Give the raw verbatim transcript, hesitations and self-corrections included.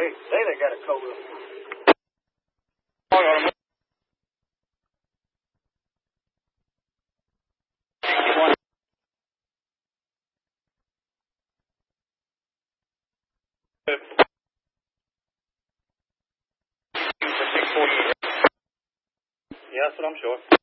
They say they got a cold. Yeah, that's what I'm sure.